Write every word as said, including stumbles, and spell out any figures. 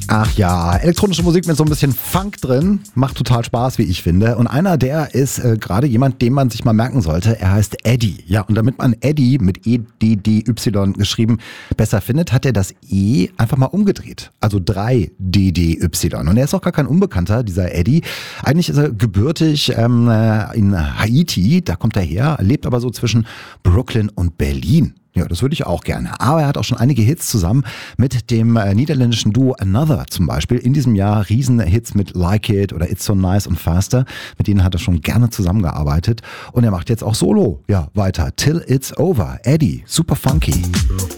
Ach ja, elektronische Musik mit so ein bisschen Funk drin, macht total Spaß, wie ich finde. Und einer, der ist äh, gerade jemand, den man sich mal merken sollte. Er heißt Eddie. Ja, und damit man Eddie mit E D D Y geschrieben besser findet, hat er das E einfach mal umgedreht. Also drei D D Y. Und er ist auch gar kein Unbekannter, dieser Eddie. Eigentlich ist er gebürtig ähm, in Haiti, da kommt er her, lebt aber so zwischen Brooklyn und Berlin. Ja, das würde ich auch gerne. Aber er hat auch schon einige Hits zusammen mit dem äh, niederländischen Duo Another zum Beispiel. In diesem Jahr Riesenhits mit Like It oder It's So Nice und Faster. Mit denen hat er schon gerne zusammengearbeitet. Und er macht jetzt auch Solo ja, weiter. Till It's Over. Eddie, super funky.